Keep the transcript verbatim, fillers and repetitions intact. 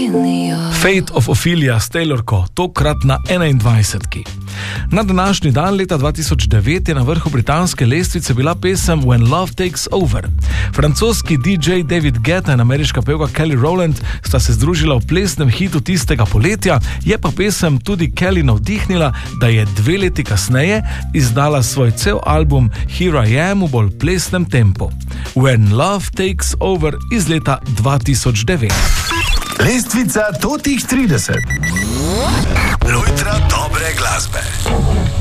Fate of Ophelia s Taylorko, tokrat na enaindvajsetki. Na današnji dan leta dva tisoč devet je na vrhu britanske lestvice bila pesem When Love Takes Over. Francoski D J David Guetta in ameriška pevka Kelly Rowland sta se združila v plesnem hitu tistega poletja, je pa pesem tudi Kelly navdihnila, da je dve leti kasneje izdala svoj cel album Here I Am v bolj plesnem tempu. When Love Takes Over iz leta dva tisoč devet. Lestvica Totih trideset. Lojtra dobre glasbe.